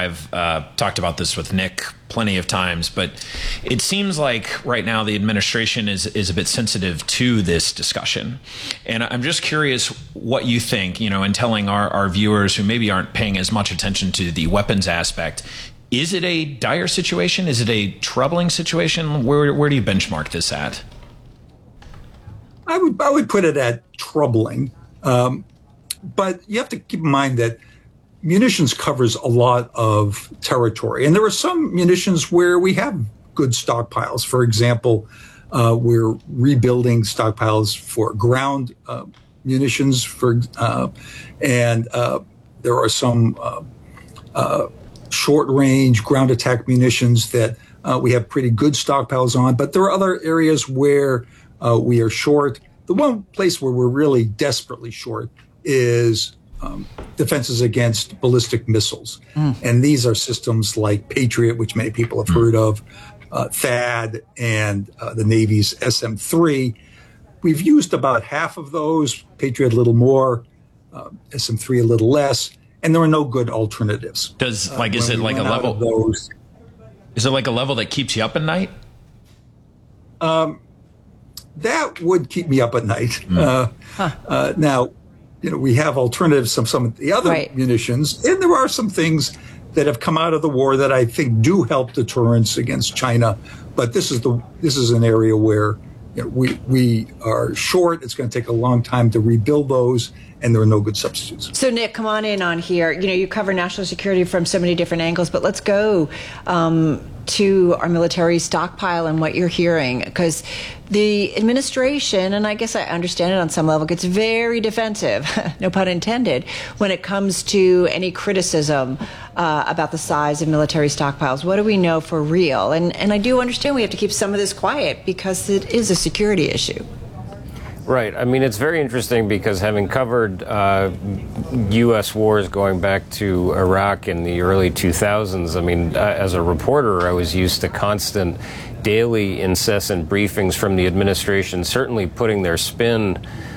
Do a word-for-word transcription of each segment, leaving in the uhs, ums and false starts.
I've uh, talked about this with Nick plenty of times, but it seems like right now the administration is is a bit sensitive to this discussion. And I'm just curious what you think, you know, in telling our, our viewers who maybe aren't paying as much attention to the weapons aspect. Is it a dire situation? Is it a troubling situation? Where where do you benchmark this at? I would I would put it at troubling. Um, but you have to keep in mind that munitions covers a lot of territory. And there are some munitions where we have good stockpiles. For example, uh, we're rebuilding stockpiles for ground uh, munitions, for uh, and uh, there are some uh, uh, short-range ground attack munitions that uh, we have pretty good stockpiles on. But there are other areas where uh, we are short. The one place where we're really desperately short is um, defenses against ballistic missiles. Mm. And these are systems like Patriot, which many people have mm. heard of, uh, THAAD, and uh, the Navy's S M three. We've used about half of those, Patriot a little more, uh, S M three a little less, and there are no good alternatives. Does, like, uh, is it like a level? Those, is it like a level that keeps you up at night? Um, that would keep me up at night. Mm. Uh, huh. uh, now, you know, we have alternatives from some of the other right. munitions, and there are some things that have come out of the war that I think do help deterrence against China. But this is the this is an area where you know, we we are short. It's going to take a long time to rebuild those, and there are no good substitutes. So, Nick, come on in on here. You know, you cover national security from so many different angles, but let's go um, to our military stockpile and what you're hearing, because the administration, and I guess I understand it on some level, gets very defensive, no pun intended, when it comes to any criticism uh, about the size of military stockpiles. What do we know for real? And, and I do understand we have to keep some of this quiet because it is a security issue. Right. I mean, it's very interesting because having covered uh, U S wars going back to Iraq in the early two thousands, I mean, uh, as a reporter, I was used to constant, daily, incessant briefings from the administration, certainly putting their spin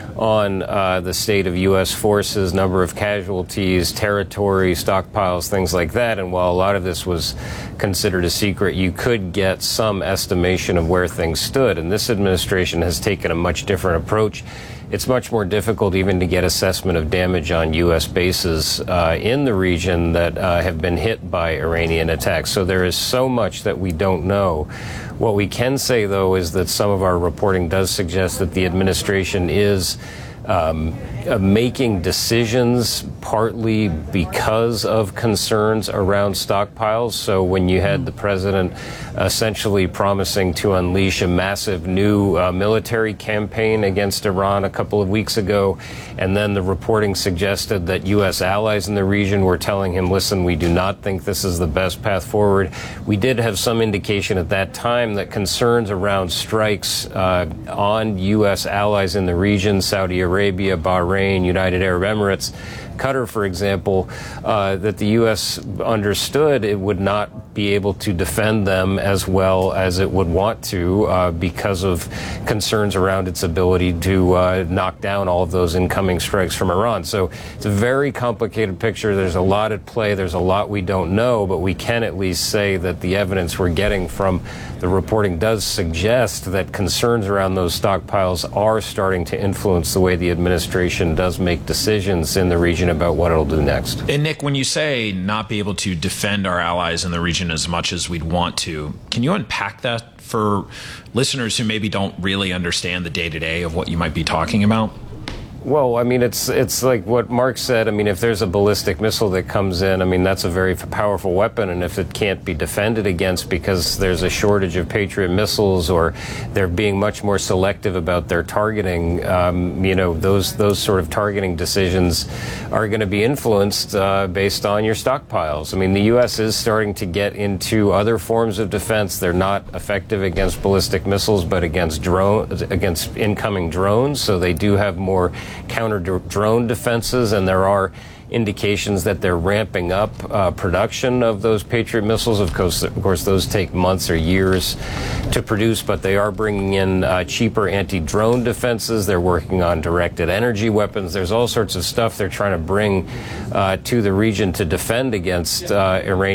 on uh, the state of U S forces, number of casualties, territory, stockpiles, things like that. And while a lot of this was considered a secret, you could get some estimation of where things stood. And this administration has taken a much different approach. It's much more difficult even to get assessment of damage on U S bases uh, in the region that uh, have been hit by Iranian attacks. So there is so much that we don't know. What we can say, though, is that some of our reporting does suggest that the administration is um, uh, making decisions partly because of concerns around stockpiles. So when you had the president essentially promising to unleash a massive new uh, military campaign against Iran a couple of weeks ago, and then the reporting suggested that U S allies in the region were telling him, listen, we do not think this is the best path forward. We did have some indication at that time that concerns around strikes uh, on U S allies in the region, Saudi Arabia, Bahrain, United Arab Emirates, Qatar, for example, uh, that the U S understood it would not be able to defend them as well as it would want to uh, because of concerns around its ability to uh, knock down all of those incoming strikes from Iran. So it's a very complicated picture. There's a lot at play. There's a lot we don't know, but we can at least say that the evidence we're getting from the reporting does suggest that concerns around those stockpiles are starting to influence the way the administration does make decisions in the region about what it'll do next. And Nick, when you say not be able to defend our allies in the region as much as we'd want to, can you unpack that for listeners who maybe don't really understand the day-to-day of what you might be talking about? Well, I mean, it's it's like what Mark said. I mean, if there's a ballistic missile that comes in, I mean, that's a very powerful weapon. And if it can't be defended against because there's a shortage of Patriot missiles or they're being much more selective about their targeting, um, you know, those those sort of targeting decisions are going to be influenced uh, based on your stockpiles. I mean, the U S is starting to get into other forms of defense. They're not effective against ballistic missiles, but against drone against incoming drones. So they do have more counter drone defenses, and there are indications that they're ramping up uh, production of those Patriot missiles. Of course, of course, those take months or years to produce, but they are bringing in uh, cheaper anti-drone defenses. They're working on directed energy weapons. There's all sorts of stuff they're trying to bring uh, to the region to defend against uh, Iran.